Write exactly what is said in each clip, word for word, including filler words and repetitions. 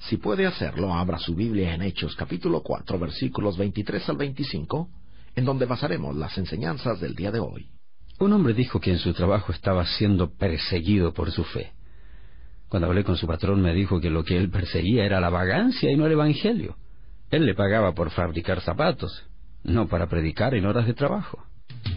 Si puede hacerlo, abra su Biblia en Hechos capítulo cuatro, versículos veintitrés al veinticinco, en donde basaremos las enseñanzas del día de hoy. Un hombre dijo que en su trabajo estaba siendo perseguido por su fe. Cuando hablé con su patrón me dijo que lo que él perseguía era la vagancia y no el Evangelio. Él le pagaba por fabricar zapatos, no para predicar en horas de trabajo.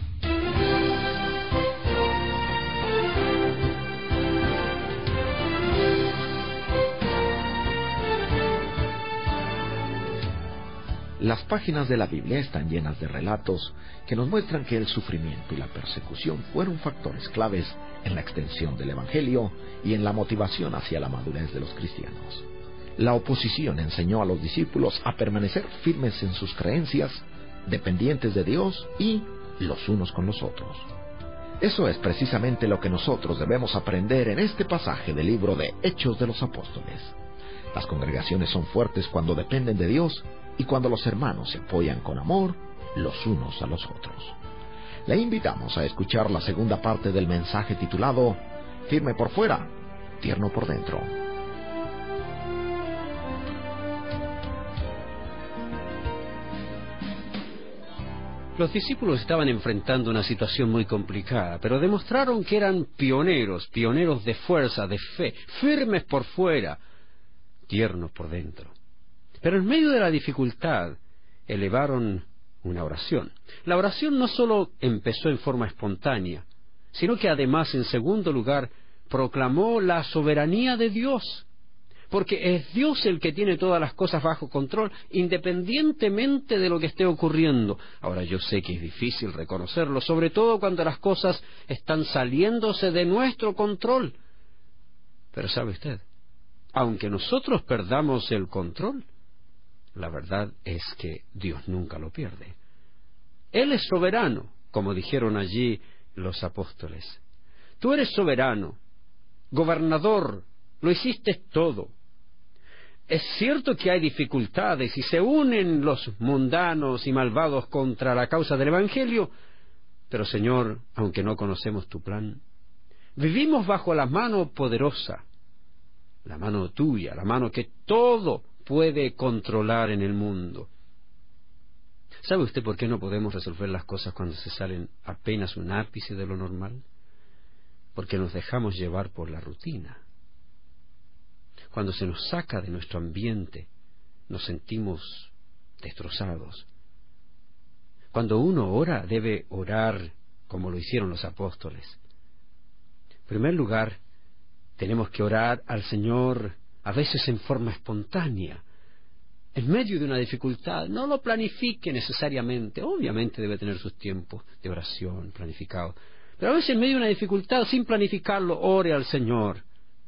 Las páginas de la Biblia están llenas de relatos que nos muestran que el sufrimiento y la persecución fueron factores claves en la extensión del Evangelio y en la motivación hacia la madurez de los cristianos. La oposición enseñó a los discípulos a permanecer firmes en sus creencias, dependientes de Dios y los unos con los otros. Eso es precisamente lo que nosotros debemos aprender en este pasaje del libro de Hechos de los Apóstoles. Las congregaciones son fuertes cuando dependen de Dios y cuando los hermanos se apoyan con amor los unos a los otros. Le invitamos a escuchar la segunda parte del mensaje titulado Firme por fuera, tierno por dentro. Los discípulos estaban enfrentando una situación muy complicada, pero demostraron que eran pioneros, pioneros de fuerza, de fe, firmes por fuera, tiernos por dentro. Pero en medio de la dificultad, elevaron una oración. La oración no solo empezó en forma espontánea, sino que además, en segundo lugar, proclamó la soberanía de Dios. Porque es Dios el que tiene todas las cosas bajo control, independientemente de lo que esté ocurriendo. Ahora, yo sé que es difícil reconocerlo, sobre todo cuando las cosas están saliéndose de nuestro control. Pero ¿sabe usted? Aunque nosotros perdamos el control, la verdad es que Dios nunca lo pierde. Él es soberano, como dijeron allí los apóstoles. Tú eres soberano, gobernador, lo hiciste todo. Es cierto que hay dificultades y se unen los mundanos y malvados contra la causa del Evangelio, pero Señor, aunque no conocemos tu plan, vivimos bajo la mano poderosa, la mano tuya, la mano que todo puede controlar en el mundo. ¿Sabe usted por qué no podemos resolver las cosas cuando se salen apenas un ápice de lo normal? Porque nos dejamos llevar por la rutina. Cuando se nos saca de nuestro ambiente, nos sentimos destrozados. Cuando uno ora, debe orar como lo hicieron los apóstoles. En primer lugar, tenemos que orar al Señor a veces en forma espontánea, en medio de una dificultad. No lo planifique necesariamente. Obviamente debe tener sus tiempos de oración planificados, pero a veces en medio de una dificultad, sin planificarlo, ore al Señor.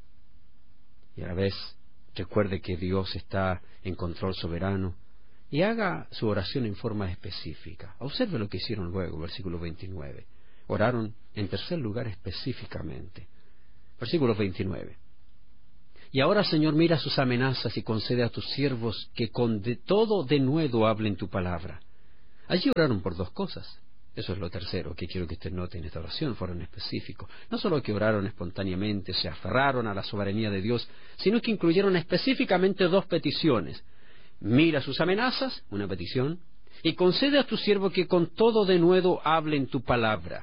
Y a la vez recuerde que Dios está en control soberano y haga su oración en forma específica. Observe lo que hicieron luego, versículo veintinueve. Oraron en tercer lugar específicamente. Versículo veintinueve. Y ahora, Señor, mira sus amenazas y concede a tus siervos que con de todo denuedo hablen tu palabra. Allí oraron por dos cosas. Eso es lo tercero que quiero que usted note en esta oración, fueron específicos. No solo que oraron espontáneamente, se aferraron a la soberanía de Dios, sino que incluyeron específicamente dos peticiones. Mira sus amenazas, una petición, y concede a tu siervo que con todo denuedo hablen tu palabra.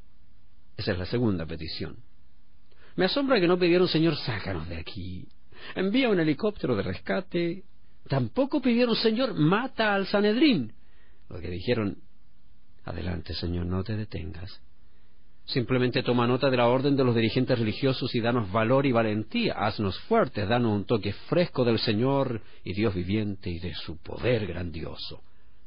Esa es la segunda petición. Me asombra que no pidieron, Señor, sácanos de aquí, envía un helicóptero de rescate. Tampoco pidieron, Señor, mata al Sanedrín. Lo que dijeron, adelante, Señor, no te detengas. Simplemente toma nota de la orden de los dirigentes religiosos y danos valor y valentía. Haznos fuertes, danos un toque fresco del Señor y Dios viviente y de su poder grandioso.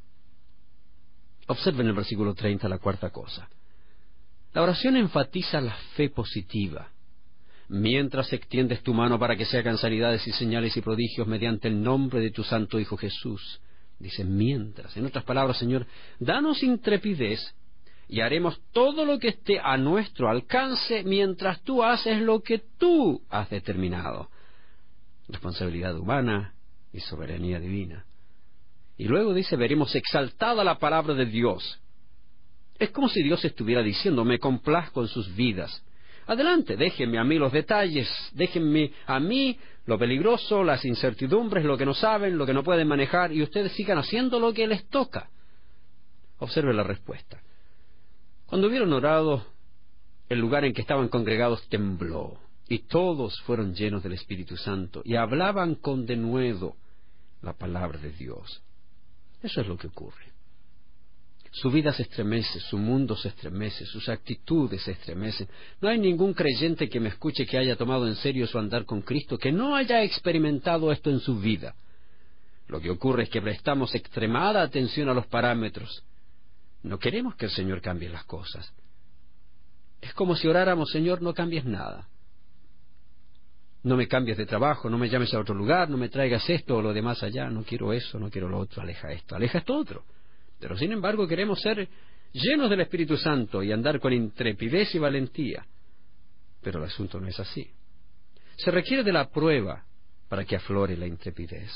Observen el versículo treinta, la cuarta cosa. La oración enfatiza la fe positiva. Mientras extiendes tu mano para que se hagan sanidades y señales y prodigios mediante el nombre de tu santo Hijo Jesús. Dice mientras. En otras palabras, Señor, danos intrepidez y haremos todo lo que esté a nuestro alcance mientras tú haces lo que tú has determinado. Responsabilidad humana y soberanía divina. Y luego dice, veremos exaltada la palabra de Dios. Es como si Dios estuviera diciendo, me complazco en sus vidas. Adelante, déjenme a mí los detalles, déjenme a mí lo peligroso, las incertidumbres, lo que no saben, lo que no pueden manejar, y ustedes sigan haciendo lo que les toca. Observe la respuesta. Cuando hubieron orado, el lugar en que estaban congregados tembló, y todos fueron llenos del Espíritu Santo, y hablaban con denuedo la palabra de Dios. Eso es lo que ocurre. Su vida se estremece, su mundo se estremece, sus actitudes se estremecen. No hay ningún creyente que me escuche que haya tomado en serio su andar con Cristo, que no haya experimentado esto en su vida. Lo que ocurre es que prestamos extremada atención a los parámetros. No queremos que el Señor cambie las cosas. Es como si oráramos: Señor, no cambies nada. No me cambies de trabajo, no me llames a otro lugar, no me traigas esto o lo demás allá, no quiero eso, no quiero lo otro, aleja esto, aleja esto otro. Pero sin embargo queremos ser llenos del Espíritu Santo y andar con intrepidez y valentía. Pero el asunto no es así. Se requiere de la prueba para que aflore la intrepidez.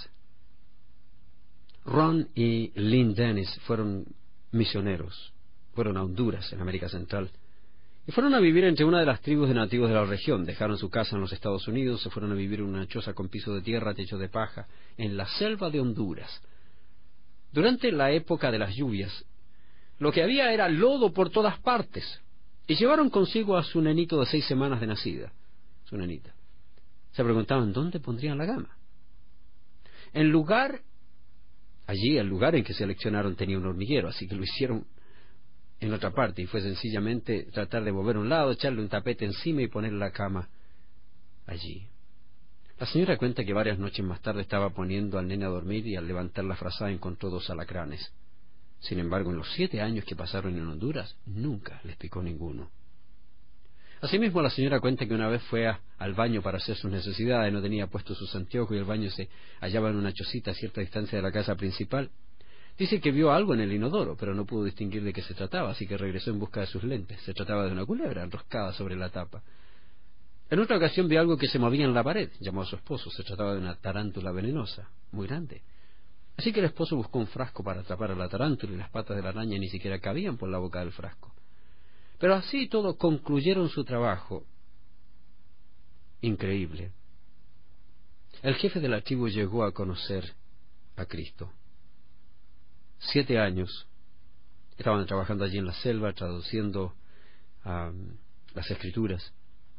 Ron y Lynn Dennis fueron misioneros, fueron a Honduras, en América Central, y fueron a vivir entre una de las tribus de nativos de la región. Dejaron su casa en los Estados Unidos, se fueron a vivir en una choza con piso de tierra, techo de paja, en la selva de Honduras. Durante la época de las lluvias, lo que había era lodo por todas partes, y llevaron consigo a su nenito de seis semanas de nacida, su nenita. Se preguntaban dónde pondrían la cama. En lugar, allí el lugar en que seleccionaron tenía un hormiguero, así que lo hicieron en otra parte, y fue sencillamente tratar de mover un lado, echarle un tapete encima y poner la cama allí. La señora cuenta que varias noches más tarde estaba poniendo al nene a dormir y al levantar la frazada encontró dos alacranes. Sin embargo, en los siete años que pasaron en Honduras, nunca les picó ninguno. Asimismo, la señora cuenta que una vez fue a, al baño para hacer sus necesidades, no tenía puesto sus anteojos y el baño se hallaba en una chocita a cierta distancia de la casa principal. Dice que vio algo en el inodoro, pero no pudo distinguir de qué se trataba, así que regresó en busca de sus lentes. Se trataba de una culebra enroscada sobre la tapa. En otra ocasión vio algo que se movía en la pared. Llamó a su esposo. Se trataba de una tarántula venenosa, muy grande. Así que el esposo buscó un frasco para atrapar a la tarántula y las patas de la araña ni siquiera cabían por la boca del frasco. Pero así todo concluyeron su trabajo. Increíble. El jefe de la tribu llegó a conocer a Cristo. Siete años estaban trabajando allí en la selva, traduciendo um, las escrituras.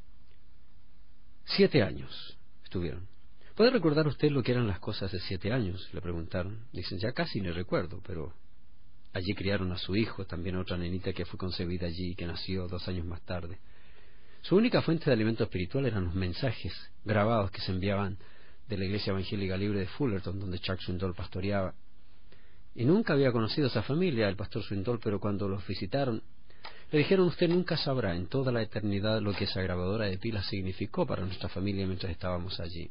Siete años estuvieron. ¿Puede recordar usted lo que eran las cosas de siete años? Le preguntaron. Dicen, ya casi no recuerdo, pero allí criaron a su hijo, también a otra nenita que fue concebida allí y que nació dos años más tarde. Su única fuente de alimento espiritual eran los mensajes grabados que se enviaban de la Iglesia Evangélica Libre de Fullerton, donde Chuck Swindoll pastoreaba. Y nunca había conocido a esa familia, el pastor Swindoll, pero cuando los visitaron, le dijeron, usted nunca sabrá en toda la eternidad lo que esa grabadora de pilas significó para nuestra familia mientras estábamos allí.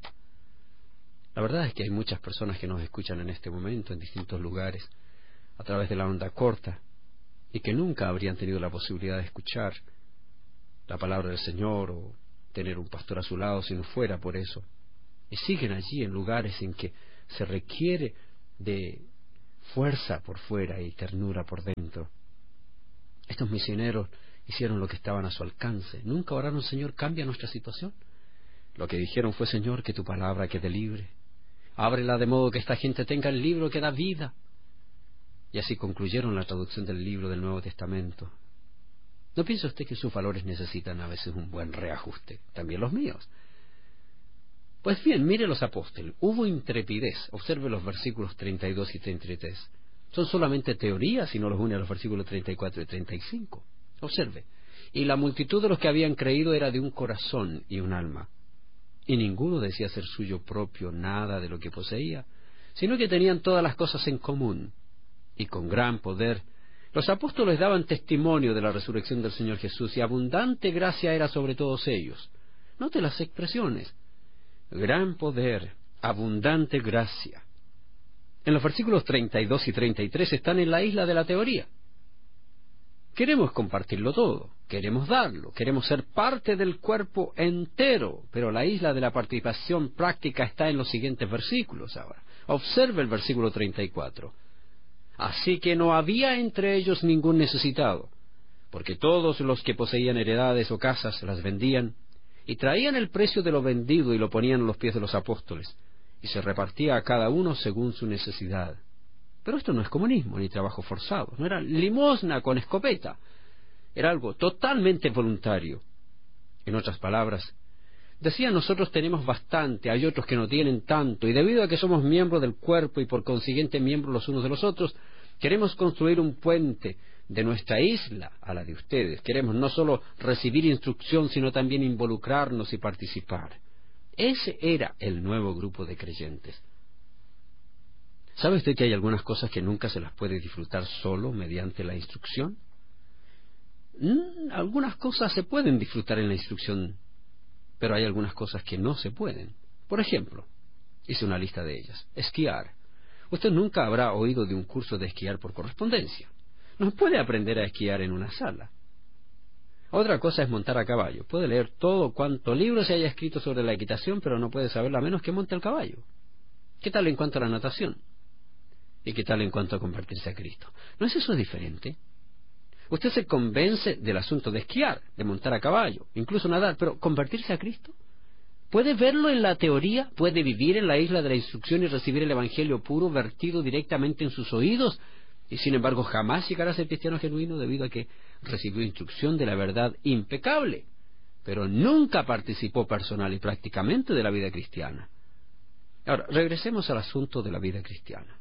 La verdad es que hay muchas personas que nos escuchan en este momento en distintos lugares, a través de la onda corta, y que nunca habrían tenido la posibilidad de escuchar la palabra del Señor o tener un pastor a su lado si no fuera por eso. Y siguen allí en lugares en que se requiere de fuerza por fuera y ternura por dentro. Estos misioneros hicieron lo que estaban a su alcance. Nunca oraron, Señor, cambia nuestra situación. Lo que dijeron fue, Señor, que tu palabra quede libre. Ábrela de modo que esta gente tenga el libro que da vida. Y así concluyeron la traducción del libro del Nuevo Testamento. ¿No piensa usted que sus valores necesitan a veces un buen reajuste? También los míos. Pues bien, mire los apóstoles. Hubo intrepidez. Observe los versículos treinta y dos y treinta y tres. Son solamente teorías y no los une a los versículos treinta y cuatro y treinta y cinco. Observe. Y la multitud de los que habían creído era de un corazón y un alma. Y ninguno decía ser suyo propio nada de lo que poseía, sino que tenían todas las cosas en común. Y con gran poder los apóstoles daban testimonio de la resurrección del Señor Jesús, y abundante gracia era sobre todos ellos. Note las expresiones. Gran poder, abundante gracia. En los versículos treinta y dos y treinta y tres están en la isla de la teoría. Queremos compartirlo todo, queremos darlo, queremos ser parte del cuerpo entero, pero la isla de la participación práctica está en los siguientes versículos ahora. Observe el versículo treinta y cuatro. Así que no había entre ellos ningún necesitado, porque todos los que poseían heredades o casas las vendían, y traían el precio de lo vendido y lo ponían a los pies de los apóstoles, y se repartía a cada uno según su necesidad. Pero esto no es comunismo ni trabajo forzado, no era limosna con escopeta, era algo totalmente voluntario. En otras palabras, decían: nosotros tenemos bastante, hay otros que no tienen tanto, y debido a que somos miembros del cuerpo y por consiguiente miembros los unos de los otros, queremos construir un puente de nuestra isla a la de ustedes. Queremos no solo recibir instrucción, sino también involucrarnos y participar. Ese era el nuevo grupo de creyentes. ¿Sabe usted que hay algunas cosas que nunca se las puede disfrutar solo mediante la instrucción? Mm, algunas cosas se pueden disfrutar en la instrucción, pero hay algunas cosas que no se pueden. Por ejemplo, hice una lista de ellas. Esquiar. Usted nunca habrá oído de un curso de esquiar por correspondencia. No puede aprender a esquiar en una sala. Otra cosa es montar a caballo. Puede leer todo cuanto libro se haya escrito sobre la equitación, pero no puede saberlo a menos que monte el caballo. ¿Qué tal en cuanto a la natación? ¿Y qué tal en cuanto a convertirse a Cristo? ¿No es eso diferente? Usted se convence del asunto de esquiar, de montar a caballo, incluso nadar, pero ¿convertirse a Cristo? ¿Puede verlo en la teoría? ¿Puede vivir en la isla de la instrucción y recibir el Evangelio puro vertido directamente en sus oídos? Y sin embargo jamás llegará a ser cristiano genuino debido a que recibió instrucción de la verdad impecable, pero nunca participó personal y prácticamente de la vida cristiana. Ahora, regresemos al asunto de la vida cristiana.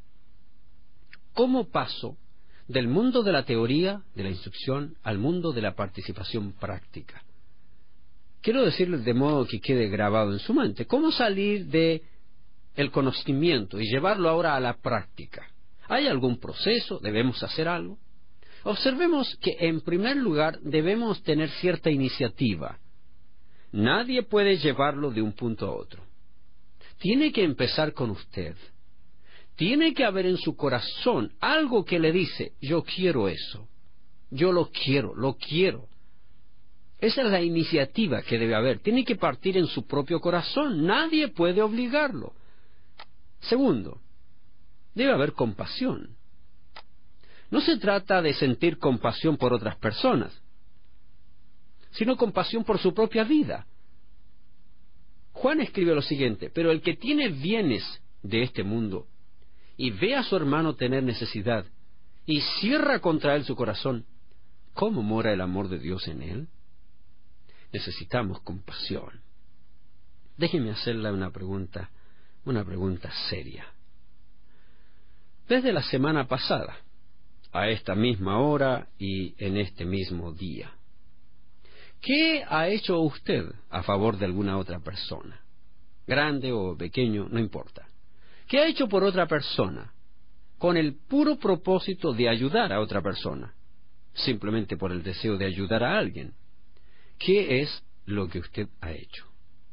¿Cómo paso del mundo de la teoría, de la instrucción, al mundo de la participación práctica? Quiero decirles de modo que quede grabado en su mente. ¿Cómo salir de el conocimiento y llevarlo ahora a la práctica? ¿Hay algún proceso? ¿Debemos hacer algo? Observemos que en primer lugar debemos tener cierta iniciativa. Nadie puede llevarlo de un punto a otro. Tiene que empezar con usted. Tiene que haber en su corazón algo que le dice: yo quiero eso, yo lo quiero, lo quiero. Esa es la iniciativa que debe haber. Tiene que partir en su propio corazón. Nadie puede obligarlo. Segundo, debe haber compasión. No se trata de sentir compasión por otras personas, sino compasión por su propia vida. Juan escribe lo siguiente: pero el que tiene bienes de este mundo y ve a su hermano tener necesidad y cierra contra él su corazón, ¿cómo mora el amor de Dios en él? Necesitamos compasión. Déjeme hacerle una pregunta, una pregunta seria. Desde la semana pasada, a esta misma hora y en este mismo día, ¿qué ha hecho usted a favor de alguna otra persona? Grande o pequeño, no importa. ¿Qué ha hecho por otra persona con el puro propósito de ayudar a otra persona? Simplemente por el deseo de ayudar a alguien. ¿Qué es lo que usted ha hecho?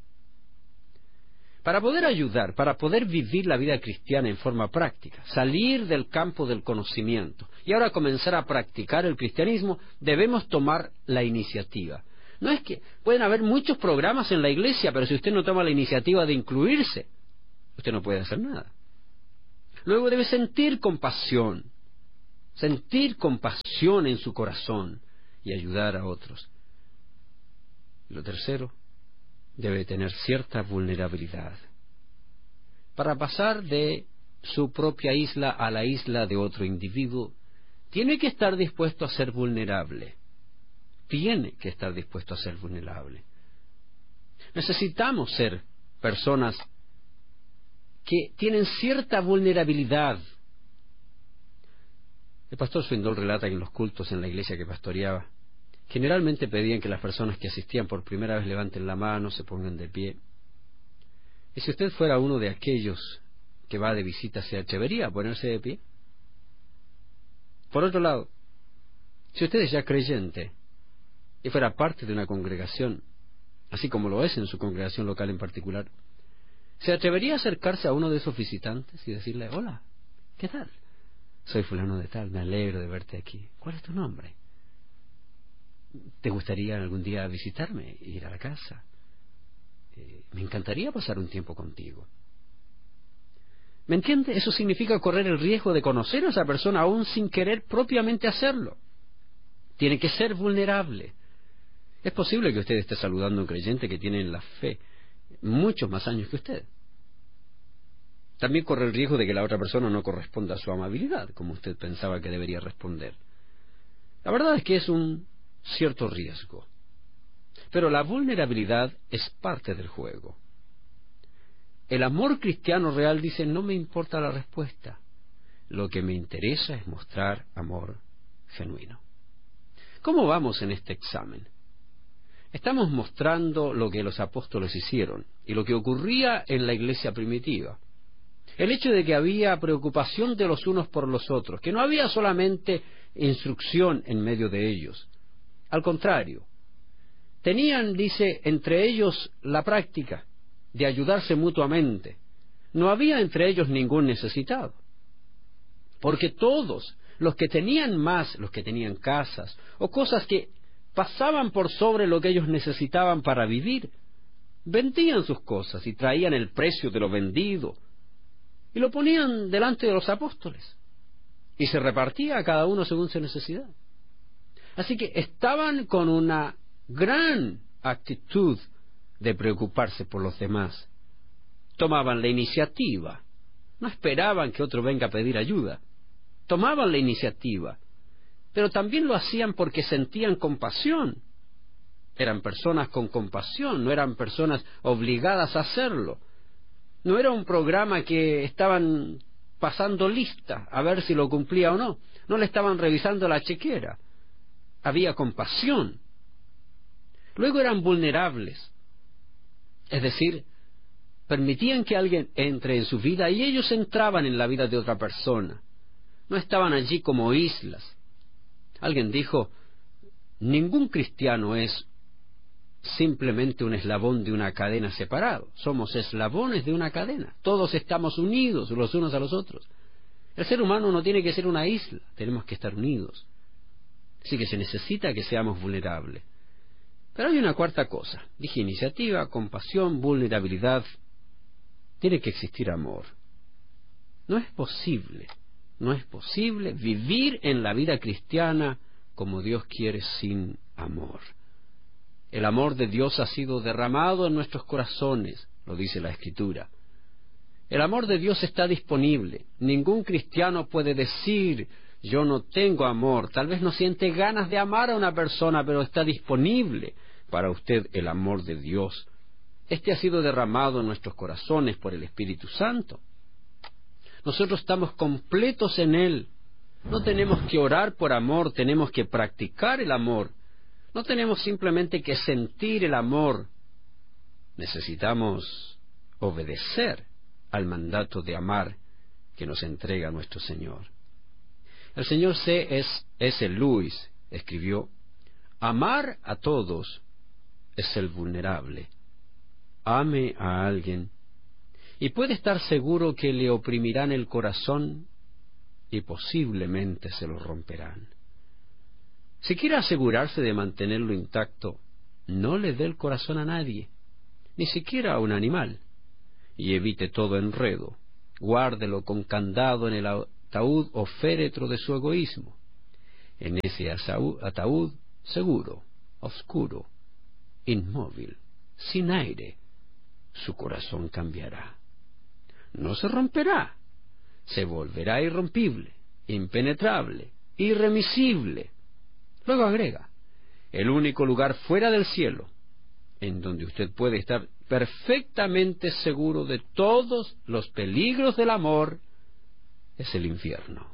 Para poder ayudar, para poder vivir la vida cristiana en forma práctica, salir del campo del conocimiento y ahora comenzar a practicar el cristianismo, debemos tomar la iniciativa. No es que pueden haber muchos programas en la iglesia, pero si usted no toma la iniciativa de incluirse, usted no puede hacer nada. Luego debe sentir compasión, sentir compasión en su corazón y ayudar a otros. Y lo tercero, debe tener cierta vulnerabilidad. Para pasar de su propia isla a la isla de otro individuo, tiene que estar dispuesto a ser vulnerable. Tiene que estar dispuesto a ser vulnerable. Necesitamos ser personas que tienen cierta vulnerabilidad. El pastor Swindoll relata que en los cultos en la iglesia que pastoreaba, generalmente pedían que las personas que asistían por primera vez levanten la mano, se pongan de pie. Y si usted fuera uno de aquellos que va de visita, ¿se atrevería a ponerse de pie? Por otro lado, si usted es ya creyente y fuera parte de una congregación, así como lo es en su congregación local en particular, ¿se atrevería a acercarse a uno de esos visitantes y decirle: hola, ¿qué tal? Soy fulano de tal, me alegro de verte aquí. ¿Cuál es tu nombre? ¿Te gustaría algún día visitarme, ir a la casa? Eh, me encantaría pasar un tiempo contigo. ¿Me entiende? Eso significa correr el riesgo de conocer a esa persona aún sin querer propiamente hacerlo. Tiene que ser vulnerable. Es posible que usted esté saludando a un creyente que tiene en la fe muchos más años que usted. También corre el riesgo de que la otra persona no corresponda a su amabilidad, como usted pensaba que debería responder. La verdad es que es un cierto riesgo. Pero la vulnerabilidad es parte del juego. El amor cristiano real dice, no me importa la respuesta. Lo que me interesa es mostrar amor genuino. ¿Cómo vamos en este examen? Estamos mostrando lo que los apóstoles hicieron y lo que ocurría en la iglesia primitiva. El hecho de que había preocupación de los unos por los otros, que no había solamente instrucción en medio de ellos. Al contrario, tenían, dice, entre ellos la práctica de ayudarse mutuamente. No había entre ellos ningún necesitado. Porque todos, los que tenían más, los que tenían casas, o cosas que pasaban por sobre lo que ellos necesitaban para vivir, vendían sus cosas y traían el precio de lo vendido y lo ponían delante de los apóstoles y se repartía a cada uno según su necesidad. Así que estaban con una gran actitud de preocuparse por los demás. Tomaban la iniciativa, no esperaban que otro venga a pedir ayuda. Tomaban la iniciativa, pero también lo hacían porque sentían compasión. Eran personas con compasión, no eran personas obligadas a hacerlo. No era un programa que estaban pasando lista a ver si lo cumplía o no. No le estaban revisando la chequera. Había compasión. Luego eran vulnerables. Es decir, permitían que alguien entre en su vida y ellos entraban en la vida de otra persona. No estaban allí como islas. Alguien dijo, ningún cristiano es simplemente un eslabón de una cadena separado. Somos eslabones de una cadena. Todos estamos unidos los unos a los otros. El ser humano no tiene que ser una isla, tenemos que estar unidos. Así que se necesita que seamos vulnerables. Pero hay una cuarta cosa. Dije iniciativa, compasión, vulnerabilidad. Tiene que existir amor. No es posible, no es posible vivir en la vida cristiana como Dios quiere sin amor. El amor de Dios ha sido derramado en nuestros corazones, lo dice la Escritura. El amor de Dios está disponible. Ningún cristiano puede decir, yo no tengo amor. Tal vez no siente ganas de amar a una persona, pero está disponible para usted el amor de Dios. Este ha sido derramado en nuestros corazones por el Espíritu Santo. Nosotros estamos completos en Él. No tenemos que orar por amor, tenemos que practicar el amor. No tenemos simplemente que sentir el amor. Necesitamos obedecer al mandato de amar que nos entrega nuestro Señor. El señor C. S. Lewis escribió, amar a todos es el vulnerable. Ame a alguien y puede estar seguro que le oprimirán el corazón y posiblemente se lo romperán. Si quiere asegurarse de mantenerlo intacto, no le dé el corazón a nadie, ni siquiera a un animal, y evite todo enredo. Guárdelo con candado en el ataúd o féretro de su egoísmo. En ese ataúd seguro, oscuro, inmóvil, sin aire, su corazón cambiará. No se romperá, se volverá irrompible, impenetrable, irremisible. Luego agrega, el único lugar fuera del cielo en donde usted puede estar perfectamente seguro de todos los peligros del amor es el infierno.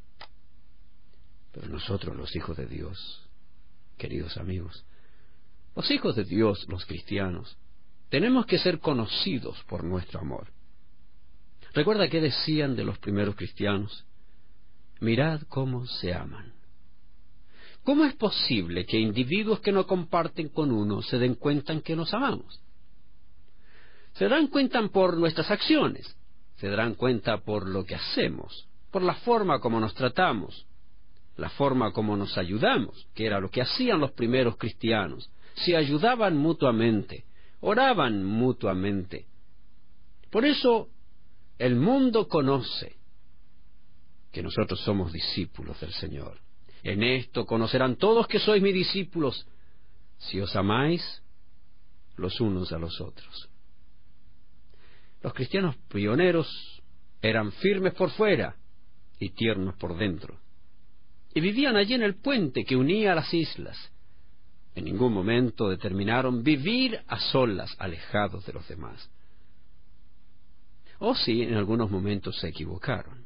Pero nosotros, los hijos de Dios, queridos amigos, los hijos de Dios, los cristianos, tenemos que ser conocidos por nuestro amor. ¿Recuerda qué decían de los primeros cristianos? Mirad cómo se aman. ¿Cómo es posible que individuos que no comparten con uno se den cuenta en que nos amamos? Se dan cuenta por nuestras acciones, se darán cuenta por lo que hacemos, por la forma como nos tratamos, la forma como nos ayudamos, que era lo que hacían los primeros cristianos. Se ayudaban mutuamente, oraban mutuamente. Por eso el mundo conoce que nosotros somos discípulos del Señor. En esto conocerán todos que sois mis discípulos, si os amáis los unos a los otros. Los cristianos pioneros eran firmes por fuera y tiernos por dentro, y vivían allí en el puente que unía las islas. En ningún momento determinaron vivir a solas, alejados de los demás. O sí, en algunos momentos se equivocaron.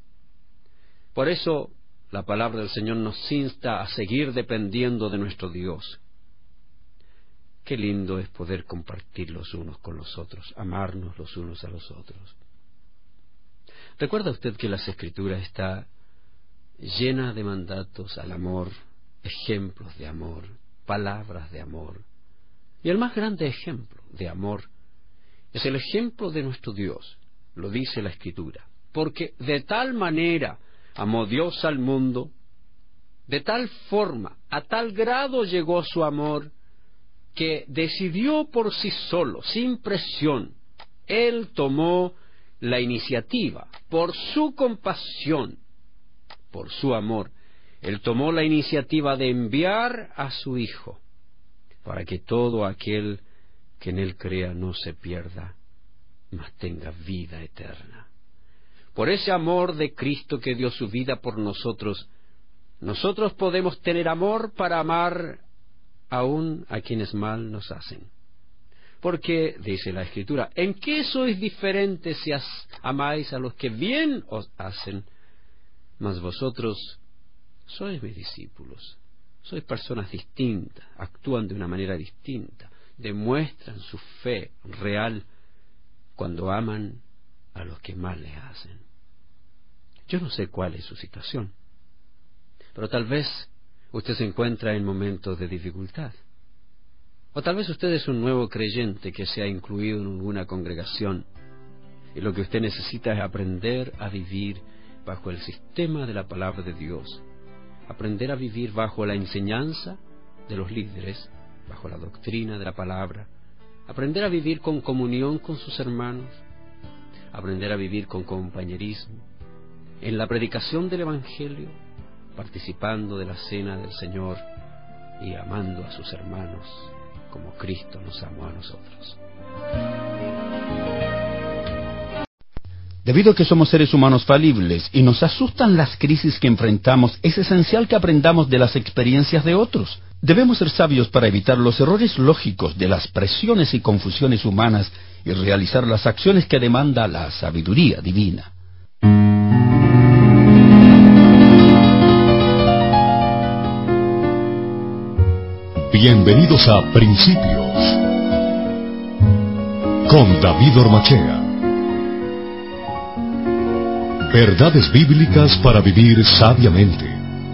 Por eso la palabra del Señor nos insta a seguir dependiendo de nuestro Dios. Qué lindo es poder compartir los unos con los otros, amarnos los unos a los otros. ¿Recuerda usted que las Escrituras está llena de mandatos al amor, ejemplos de amor, palabras de amor? Y el más grande ejemplo de amor es el ejemplo de nuestro Dios, lo dice la Escritura, porque de tal manera amó Dios al mundo, de tal forma, a tal grado llegó su amor, que decidió por sí solo, sin presión. Él tomó la iniciativa, por su compasión, por su amor. Él tomó la iniciativa de enviar a su Hijo, para que todo aquel que en Él crea no se pierda, mas tenga vida eterna. Por ese amor de Cristo que dio su vida por nosotros, nosotros podemos tener amor para amar aún a quienes mal nos hacen. Porque, dice la Escritura, ¿en qué sois diferentes si as, amáis a los que bien os hacen? Mas vosotros sois mis discípulos, sois personas distintas, actúan de una manera distinta, demuestran su fe real cuando aman a los que mal les hacen. Yo no sé cuál es su situación, pero tal vez usted se encuentra en momentos de dificultad. O tal vez usted es un nuevo creyente que se ha incluido en alguna congregación y lo que usted necesita es aprender a vivir bajo el sistema de la palabra de Dios, aprender a vivir bajo la enseñanza de los líderes, bajo la doctrina de la palabra, aprender a vivir con comunión con sus hermanos, aprender a vivir con compañerismo, en la predicación del Evangelio, participando de la cena del Señor y amando a sus hermanos como Cristo nos amó a nosotros. Debido a que somos seres humanos falibles y nos asustan las crisis que enfrentamos, es esencial que aprendamos de las experiencias de otros. Debemos ser sabios para evitar los errores lógicos de las presiones y confusiones humanas y realizar las acciones que demanda la sabiduría divina. Bienvenidos a Principios con David Ormachea. Verdades bíblicas para vivir sabiamente.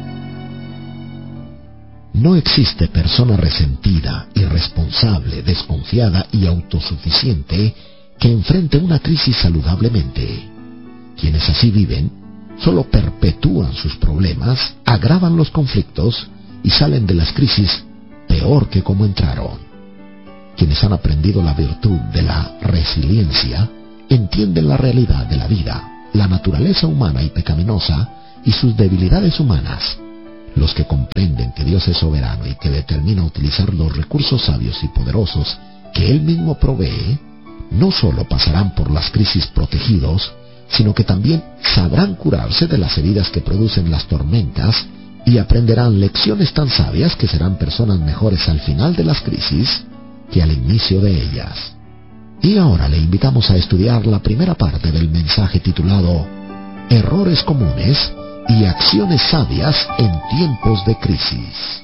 No existe persona resentida, irresponsable, desconfiada y autosuficiente que enfrente una crisis saludablemente. Quienes así viven solo perpetúan sus problemas, agravan los conflictos y salen de las crisis peor que como entraron. Quienes han aprendido la virtud de la resiliencia entienden la realidad de la vida, la naturaleza humana y pecaminosa y sus debilidades humanas. Los que comprenden que Dios es soberano y que determina utilizar los recursos sabios y poderosos que Él mismo provee, no solo pasarán por las crisis protegidos, sino que también sabrán curarse de las heridas que producen las tormentas y aprenderán lecciones tan sabias que serán personas mejores al final de las crisis que al inicio de ellas. Y ahora le invitamos a estudiar la primera parte del mensaje titulado Errores comunes y acciones sabias en tiempos de crisis.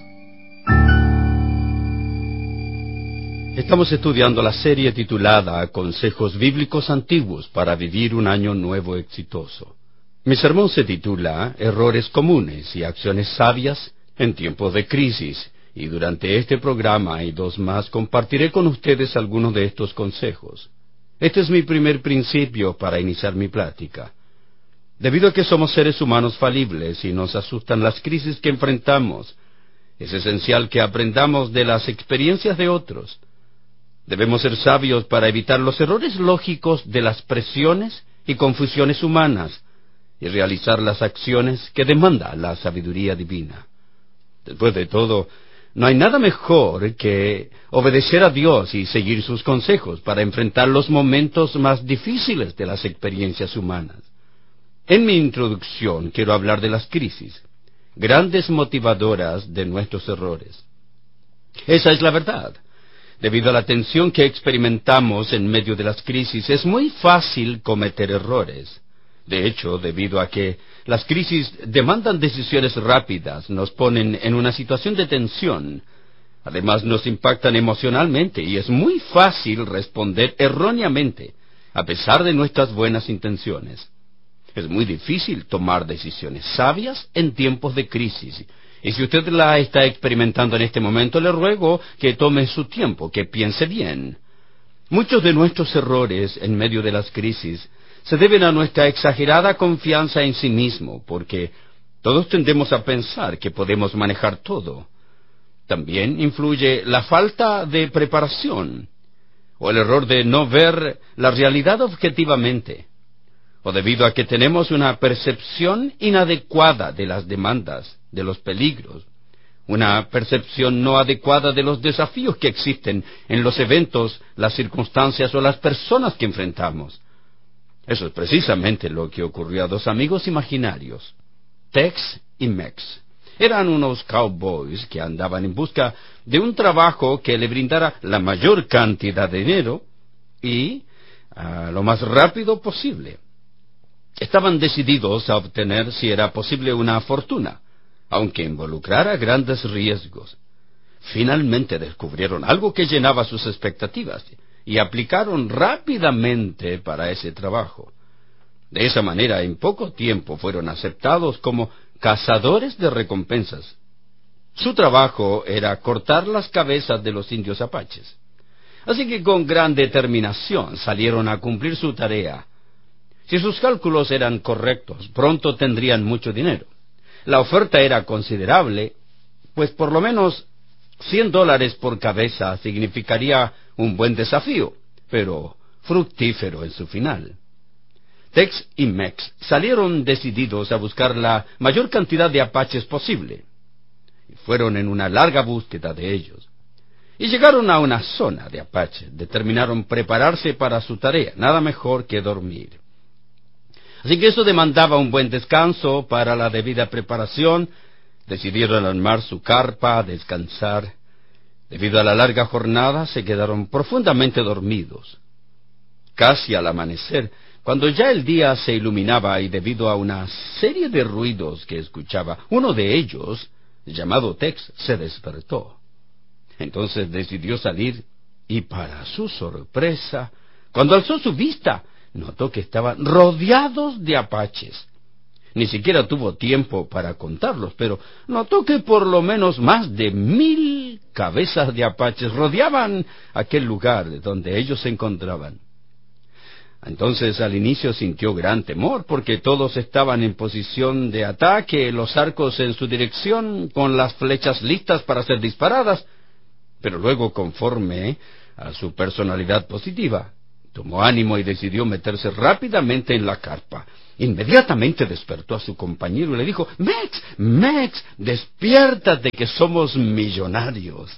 Estamos estudiando la serie titulada Consejos Bíblicos Antiguos para Vivir un Año Nuevo Exitoso. Mi sermón se titula Errores comunes y acciones sabias en tiempos de crisis, y durante este programa y dos más compartiré con ustedes algunos de estos consejos. Este es mi primer principio para iniciar mi plática. Debido a que somos seres humanos falibles y nos asustan las crisis que enfrentamos, es esencial que aprendamos de las experiencias de otros. Debemos ser sabios para evitar los errores lógicos de las presiones y confusiones humanas y realizar las acciones que demanda la sabiduría divina. Después de todo, no hay nada mejor que obedecer a Dios y seguir sus consejos para enfrentar los momentos más difíciles de las experiencias humanas. En mi introducción quiero hablar de las crisis, grandes motivadoras de nuestros errores. Esa es la verdad. Debido a la tensión que experimentamos en medio de las crisis, es muy fácil cometer errores. De hecho, debido a que las crisis demandan decisiones rápidas, nos ponen en una situación de tensión. Además, nos impactan emocionalmente y es muy fácil responder erróneamente, a pesar de nuestras buenas intenciones. Es muy difícil tomar decisiones sabias en tiempos de crisis. Y si usted la está experimentando en este momento, le ruego que tome su tiempo, que piense bien. Muchos de nuestros errores en medio de las crisis se deben a nuestra exagerada confianza en sí mismo, porque todos tendemos a pensar que podemos manejar todo. También influye la falta de preparación, o el error de no ver la realidad objetivamente, o debido a que tenemos una percepción inadecuada de las demandas, de los peligros, una percepción no adecuada de los desafíos que existen en los eventos, las circunstancias o las personas que enfrentamos. Eso es precisamente lo que ocurrió a dos amigos imaginarios, Tex y Mex. Eran unos cowboys que andaban en busca de un trabajo que le brindara la mayor cantidad de dinero y uh, lo más rápido posible. Estaban decididos a obtener, si era posible, una fortuna, aunque involucrara grandes riesgos. Finalmente descubrieron algo que llenaba sus expectativas y aplicaron rápidamente para ese trabajo. De esa manera, en poco tiempo fueron aceptados como cazadores de recompensas. Su trabajo era cortar las cabezas de los indios apaches. Así que con gran determinación salieron a cumplir su tarea. Si sus cálculos eran correctos, pronto tendrían mucho dinero. La oferta era considerable, pues por lo menos cien dólares por cabeza significaría un buen desafío, pero fructífero en su final. Tex y Mex salieron decididos a buscar la mayor cantidad de apaches posible. Fueron en una larga búsqueda de ellos. Y llegaron a una zona de apaches. Determinaron prepararse para su tarea, nada mejor que dormir. Así que eso demandaba un buen descanso. Para la debida preparación, decidieron armar su carpa, descansar. Debido a la larga jornada, se quedaron profundamente dormidos. Casi al amanecer, cuando ya el día se iluminaba y debido a una serie de ruidos que escuchaba, uno de ellos, llamado Tex, se despertó. Entonces decidió salir y, para su sorpresa, cuando alzó su vista, notó que estaban rodeados de apaches. Ni siquiera tuvo tiempo para contarlos, pero notó que por lo menos más de mil cabezas de apaches rodeaban aquel lugar donde ellos se encontraban. Entonces al inicio sintió gran temor, porque todos estaban en posición de ataque, los arcos en su dirección, con las flechas listas para ser disparadas. Pero luego, conforme a su personalidad positiva, tomó ánimo y decidió meterse rápidamente en la carpa. Inmediatamente despertó a su compañero y le dijo: «Mex, Mex, despiértate, que somos millonarios».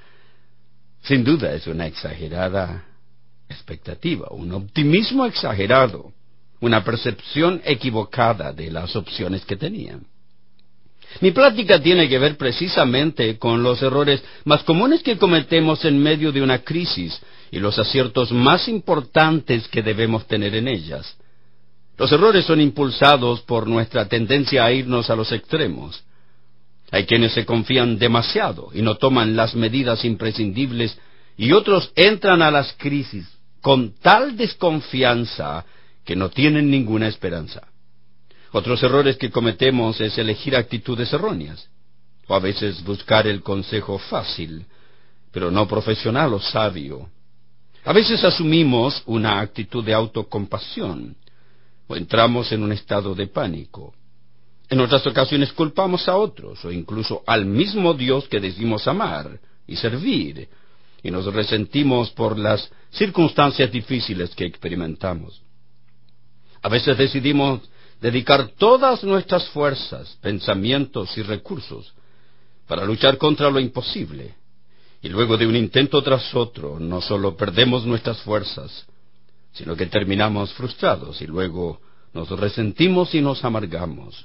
Sin duda es una exagerada expectativa, un optimismo exagerado, una percepción equivocada de las opciones que tenían. Mi plática tiene que ver precisamente con los errores más comunes que cometemos en medio de una crisis y los aciertos más importantes que debemos tener en ellas. Los errores son impulsados por nuestra tendencia a irnos a los extremos. Hay quienes se confían demasiado y no toman las medidas imprescindibles, y otros entran a las crisis con tal desconfianza que no tienen ninguna esperanza. Otros errores que cometemos es elegir actitudes erróneas, o a veces buscar el consejo fácil, pero no profesional o sabio. A veces asumimos una actitud de autocompasión, o entramos en un estado de pánico. En otras ocasiones culpamos a otros, o incluso al mismo Dios que decimos amar y servir, y nos resentimos por las circunstancias difíciles que experimentamos. A veces decidimos dedicar todas nuestras fuerzas, pensamientos y recursos para luchar contra lo imposible. Y luego de un intento tras otro, no solo perdemos nuestras fuerzas, sino que terminamos frustrados y luego nos resentimos y nos amargamos.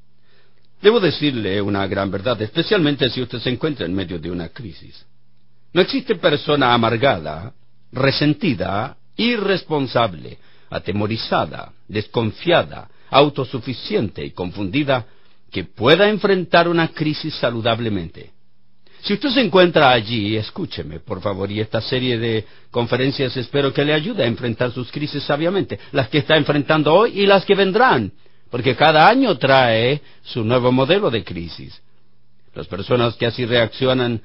Debo decirle una gran verdad, especialmente si usted se encuentra en medio de una crisis. No existe persona amargada, resentida, irresponsable, atemorizada, desconfiada, autosuficiente y confundida que pueda enfrentar una crisis saludablemente. Si usted se encuentra allí, escúcheme, por favor, y esta serie de conferencias espero que le ayude a enfrentar sus crisis sabiamente, las que está enfrentando hoy y las que vendrán, porque cada año trae su nuevo modelo de crisis. Las personas que así reaccionan,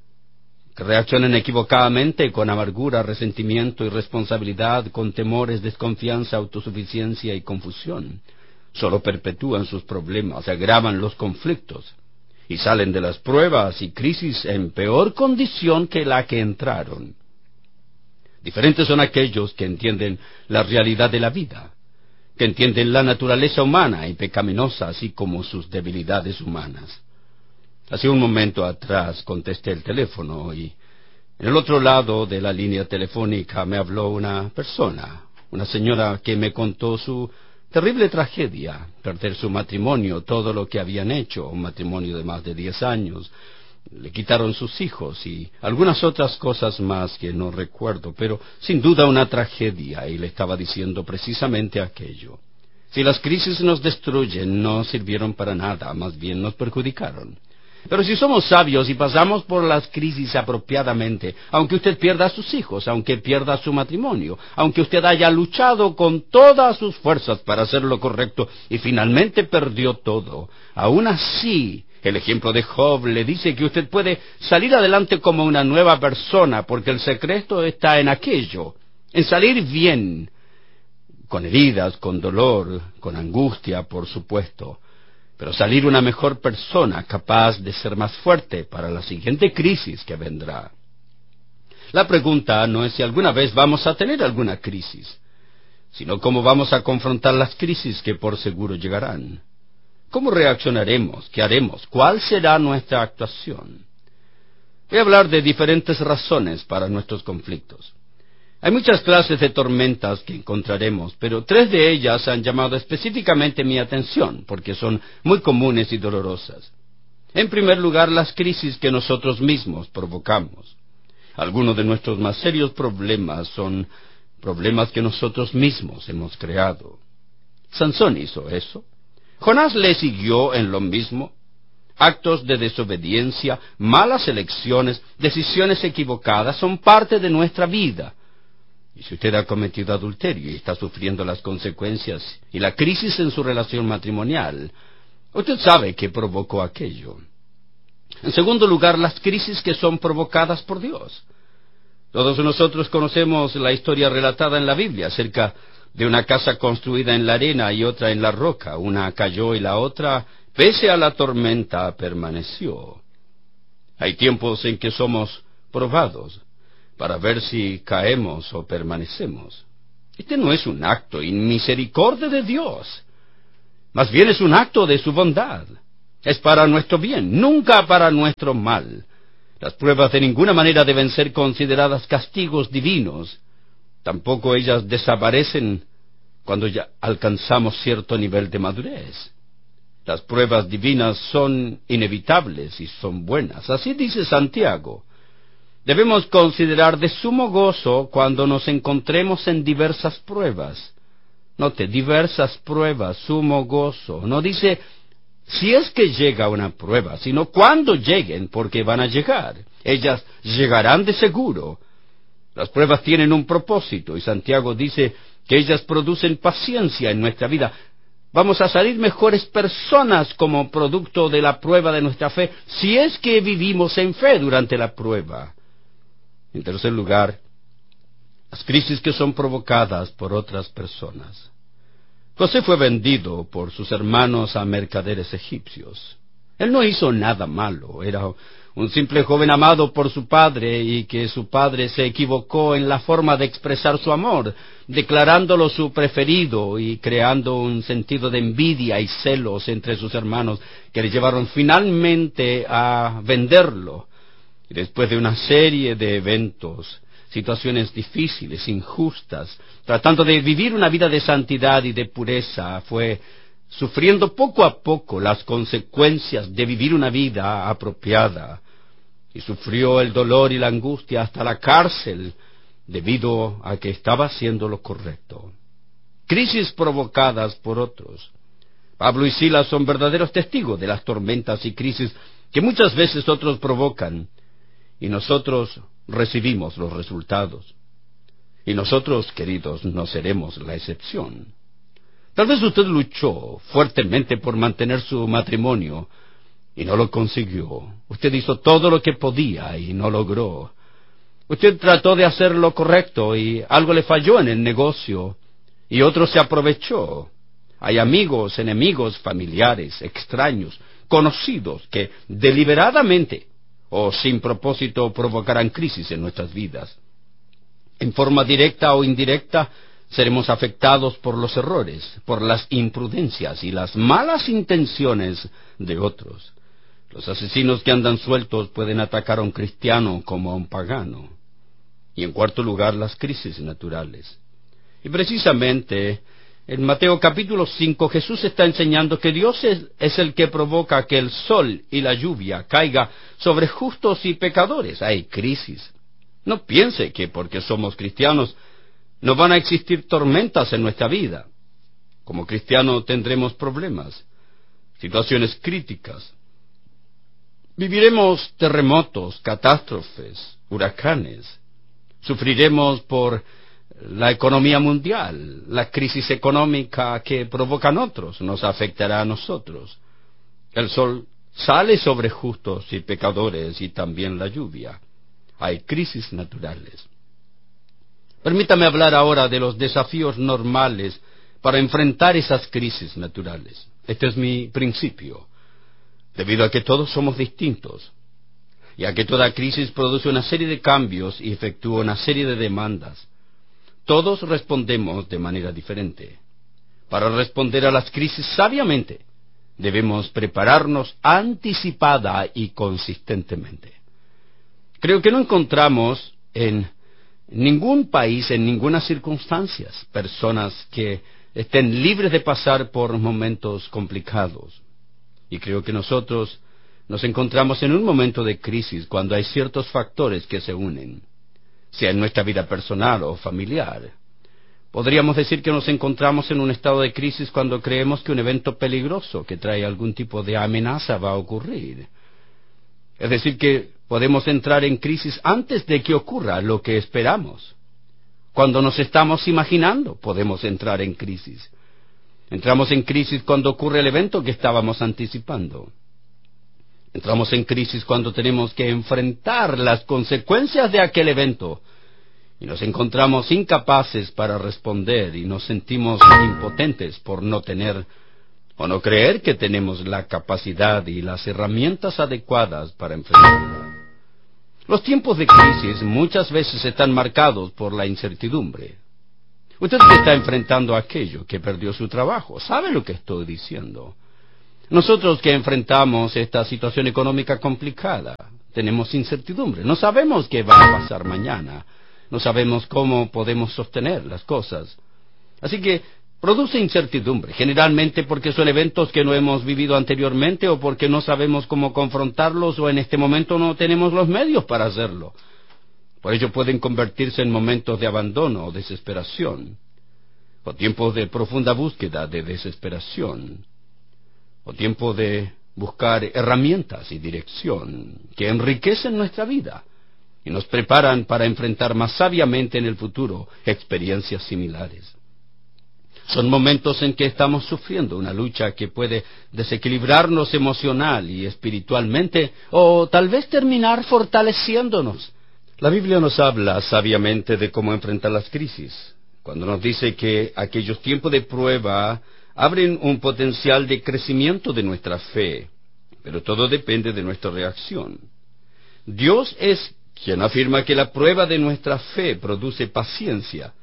que reaccionan equivocadamente, con amargura, resentimiento, irresponsabilidad, con temores, desconfianza, autosuficiencia y confusión, solo perpetúan sus problemas, agravan los conflictos, y salen de las pruebas y crisis en peor condición que la que entraron. Diferentes son aquellos que entienden la realidad de la vida, que entienden la naturaleza humana y pecaminosa, así como sus debilidades humanas. Hace un momento atrás contesté el teléfono y en el otro lado de la línea telefónica me habló una persona, una señora que me contó su terrible tragedia, perder su matrimonio, todo lo que habían hecho, un matrimonio de más de diez años, le quitaron sus hijos y algunas otras cosas más que no recuerdo, pero sin duda una tragedia, y le estaba diciendo precisamente aquello. Si las crisis nos destruyen, no sirvieron para nada, más bien nos perjudicaron. Pero si somos sabios y pasamos por las crisis apropiadamente, aunque usted pierda a sus hijos, aunque pierda su matrimonio, aunque usted haya luchado con todas sus fuerzas para hacer lo correcto y finalmente perdió todo, aún así, el ejemplo de Job le dice que usted puede salir adelante como una nueva persona, porque el secreto está en aquello, en salir bien, con heridas, con dolor, con angustia, por supuesto, pero salir una mejor persona, capaz de ser más fuerte para la siguiente crisis que vendrá. La pregunta no es si alguna vez vamos a tener alguna crisis, sino cómo vamos a confrontar las crisis que por seguro llegarán. ¿Cómo reaccionaremos? ¿Qué haremos? ¿Cuál será nuestra actuación? Voy a hablar de diferentes razones para nuestros conflictos. Hay muchas clases de tormentas que encontraremos, pero tres de ellas han llamado específicamente mi atención, porque son muy comunes y dolorosas. En primer lugar, las crisis que nosotros mismos provocamos. Algunos de nuestros más serios problemas son problemas que nosotros mismos hemos creado. Sansón hizo eso. Jonás le siguió en lo mismo. Actos de desobediencia, malas elecciones, decisiones equivocadas son parte de nuestra vida. Y si usted ha cometido adulterio y está sufriendo las consecuencias y la crisis en su relación matrimonial, usted sabe que provocó aquello. En segundo lugar, las crisis que son provocadas por Dios. Todos nosotros conocemos la historia relatada en la Biblia acerca de una casa construida en la arena y otra en la roca. Una cayó y la otra, pese a la tormenta, permaneció. Hay tiempos en que somos probados para ver si caemos o permanecemos. Este no es un acto inmisericordia de Dios, más bien es un acto de su bondad. Es para nuestro bien, nunca para nuestro mal. Las pruebas de ninguna manera deben ser consideradas castigos divinos. Tampoco ellas desaparecen cuando ya alcanzamos cierto nivel de madurez. Las pruebas divinas son inevitables y son buenas. Así dice Santiago. Debemos considerar de sumo gozo cuando nos encontremos en diversas pruebas. Note, diversas pruebas, sumo gozo. No dice si es que llega una prueba, sino cuando lleguen, porque van a llegar. Ellas llegarán de seguro. Las pruebas tienen un propósito, y Santiago dice que ellas producen paciencia en nuestra vida. Vamos a salir mejores personas como producto de la prueba de nuestra fe, si es que vivimos en fe durante la prueba. En tercer lugar, las crisis que son provocadas por otras personas. José fue vendido por sus hermanos a mercaderes egipcios. Él no hizo nada malo, era un simple joven amado por su padre y que su padre se equivocó en la forma de expresar su amor, declarándolo su preferido y creando un sentido de envidia y celos entre sus hermanos que le llevaron finalmente a venderlo. Y después de una serie de eventos, situaciones difíciles, injustas, tratando de vivir una vida de santidad y de pureza, fue sufriendo poco a poco las consecuencias de vivir una vida apropiada, y sufrió el dolor y la angustia hasta la cárcel debido a que estaba haciendo lo correcto. Crisis provocadas por otros. Pablo y Silas son verdaderos testigos de las tormentas y crisis que muchas veces otros provocan, y nosotros recibimos los resultados. Y nosotros, queridos, no seremos la excepción. Tal vez usted luchó fuertemente por mantener su matrimonio y no lo consiguió. Usted hizo todo lo que podía y no logró. Usted trató de hacer lo correcto y algo le falló en el negocio y otro se aprovechó. Hay amigos, enemigos, familiares, extraños, conocidos que deliberadamente o sin propósito provocarán crisis en nuestras vidas. En forma directa o indirecta, seremos afectados por los errores, por las imprudencias y las malas intenciones de otros. Los asesinos que andan sueltos pueden atacar a un cristiano como a un pagano. Y en cuarto lugar, las crisis naturales. Y precisamente, en Mateo capítulo cinco, Jesús está enseñando que Dios es, es el que provoca que el sol y la lluvia caiga sobre justos y pecadores. Hay crisis. No piense que porque somos cristianos no van a existir tormentas en nuestra vida. Como cristianos tendremos problemas, situaciones críticas. Viviremos terremotos, catástrofes, huracanes. Sufriremos por la economía mundial. La crisis económica que provocan otros nos afectará a nosotros. El sol sale sobre justos y pecadores y también la lluvia. Hay crisis naturales. Permítame hablar ahora de los desafíos normales para enfrentar esas crisis naturales. Este es mi principio. Debido a que todos somos distintos, y a que toda crisis produce una serie de cambios y efectúa una serie de demandas, todos respondemos de manera diferente. Para responder a las crisis sabiamente, debemos prepararnos anticipada y consistentemente. Creo que no encontramos en ningún país, en ninguna circunstancia, personas que estén libres de pasar por momentos complicados. Y creo que nosotros nos encontramos en un momento de crisis cuando hay ciertos factores que se unen, sea en nuestra vida personal o familiar. Podríamos decir que nos encontramos en un estado de crisis cuando creemos que un evento peligroso que trae algún tipo de amenaza va a ocurrir. Es decir, que podemos entrar en crisis antes de que ocurra lo que esperamos. Cuando nos estamos imaginando, podemos entrar en crisis. Entramos en crisis cuando ocurre el evento que estábamos anticipando. Entramos en crisis cuando tenemos que enfrentar las consecuencias de aquel evento y nos encontramos incapaces para responder y nos sentimos impotentes por no tener o no creer que tenemos la capacidad y las herramientas adecuadas para enfrentarla. Los tiempos de crisis muchas veces están marcados por la incertidumbre. Usted que está enfrentando aquello, que perdió su trabajo, sabe lo que estoy diciendo. Nosotros que enfrentamos esta situación económica complicada, tenemos incertidumbre, no sabemos qué va a pasar mañana, no sabemos cómo podemos sostener las cosas. Así que produce incertidumbre, generalmente porque son eventos que no hemos vivido anteriormente o porque no sabemos cómo confrontarlos o en este momento no tenemos los medios para hacerlo. Por ello pueden convertirse en momentos de abandono o desesperación, o tiempos de profunda búsqueda de desesperación, o tiempo de buscar herramientas y dirección que enriquecen nuestra vida y nos preparan para enfrentar más sabiamente en el futuro experiencias similares. Son momentos en que estamos sufriendo una lucha que puede desequilibrarnos emocional y espiritualmente, o tal vez terminar fortaleciéndonos. La Biblia nos habla sabiamente de cómo enfrentar las crisis, cuando nos dice que aquellos tiempos de prueba abren un potencial de crecimiento de nuestra fe, pero todo depende de nuestra reacción. Dios es quien afirma que la prueba de nuestra fe produce paciencia.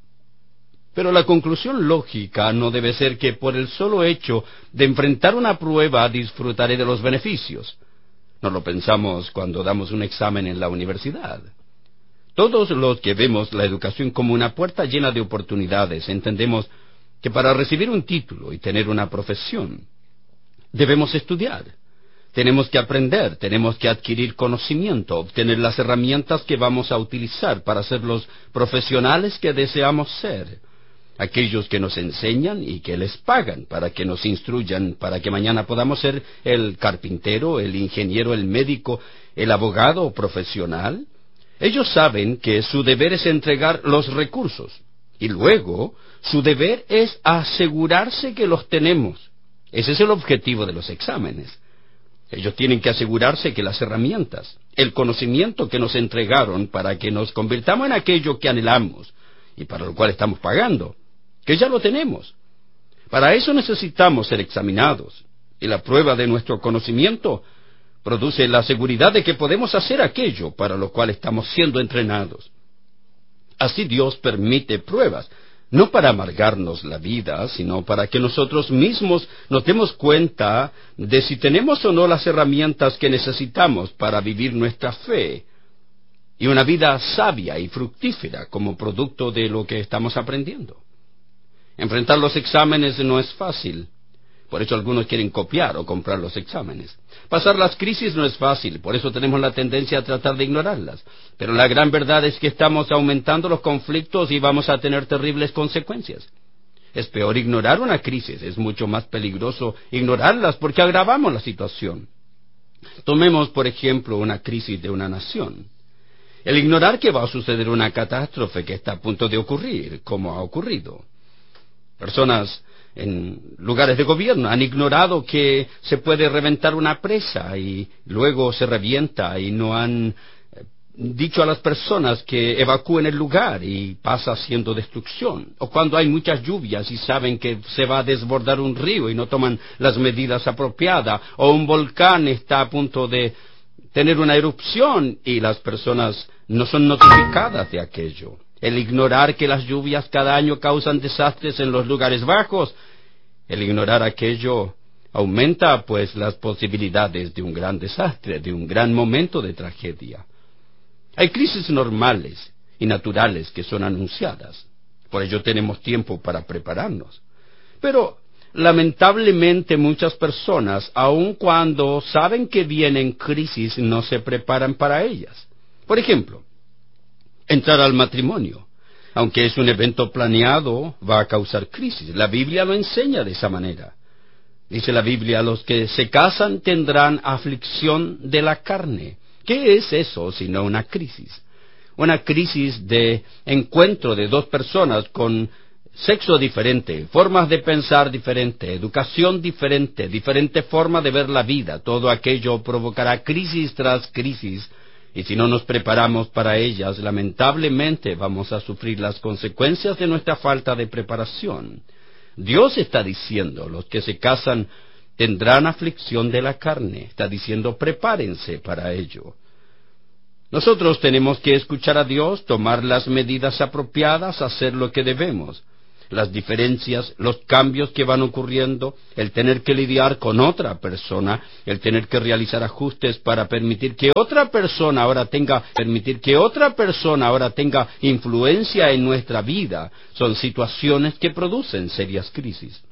Pero la conclusión lógica no debe ser que por el solo hecho de enfrentar una prueba disfrutaré de los beneficios. No lo pensamos cuando damos un examen en la universidad. Todos los que vemos la educación como una puerta llena de oportunidades entendemos que para recibir un título y tener una profesión debemos estudiar. Tenemos que aprender, tenemos que adquirir conocimiento, obtener las herramientas que vamos a utilizar para ser los profesionales que deseamos ser. Aquellos que nos enseñan y que les pagan para que nos instruyan, para que mañana podamos ser el carpintero, el ingeniero, el médico, el abogado profesional. Ellos saben que su deber es entregar los recursos, y luego su deber es asegurarse que los tenemos. Ese es el objetivo de los exámenes. Ellos tienen que asegurarse que las herramientas, el conocimiento que nos entregaron para que nos convirtamos en aquello que anhelamos y para lo cual estamos pagando, que ya lo tenemos. Para eso necesitamos ser examinados, y la prueba de nuestro conocimiento produce la seguridad de que podemos hacer aquello para lo cual estamos siendo entrenados. Así Dios permite pruebas, no para amargarnos la vida, sino para que nosotros mismos nos demos cuenta de si tenemos o no las herramientas que necesitamos para vivir nuestra fe y una vida sabia y fructífera como producto de lo que estamos aprendiendo. Enfrentar los exámenes no es fácil, por eso algunos quieren copiar o comprar los exámenes. Pasar las crisis no es fácil, por eso tenemos la tendencia a tratar de ignorarlas. Pero la gran verdad es que estamos aumentando los conflictos y vamos a tener terribles consecuencias. Es peor ignorar una crisis, es mucho más peligroso ignorarlas porque agravamos la situación. Tomemos, por ejemplo, una crisis de una nación. El ignorar que va a suceder una catástrofe que está a punto de ocurrir, como ha ocurrido. Personas en lugares de gobierno han ignorado que se puede reventar una presa y luego se revienta y no han dicho a las personas que evacúen el lugar y pasa haciendo destrucción. O cuando hay muchas lluvias y saben que se va a desbordar un río y no toman las medidas apropiadas, o un volcán está a punto de tener una erupción y las personas no son notificadas de aquello. El ignorar que las lluvias cada año causan desastres en los lugares bajos, el ignorar aquello aumenta pues las posibilidades de un gran desastre, de un gran momento de tragedia. Hay crisis normales y naturales que son anunciadas, por ello tenemos tiempo para prepararnos. Pero lamentablemente muchas personas, aun cuando saben que vienen crisis, no se preparan para ellas. Por ejemplo, entrar al matrimonio, aunque es un evento planeado, va a causar crisis. La Biblia lo enseña de esa manera. Dice la Biblia, los que se casan tendrán aflicción de la carne. ¿Qué es eso sino una crisis? Una crisis de encuentro de dos personas con sexo diferente, formas de pensar diferente, educación diferente, diferente forma de ver la vida. Todo aquello provocará crisis tras crisis. Y si no nos preparamos para ellas, lamentablemente vamos a sufrir las consecuencias de nuestra falta de preparación. Dios está diciendo, los que se casan tendrán aflicción de la carne. Está diciendo, prepárense para ello. Nosotros tenemos que escuchar a Dios, tomar las medidas apropiadas, hacer lo que debemos. Las diferencias, los cambios que van ocurriendo, el tener que lidiar con otra persona, el tener que realizar ajustes para permitir que otra persona ahora tenga, permitir que otra persona ahora tenga influencia en nuestra vida, son situaciones que producen serias crisis.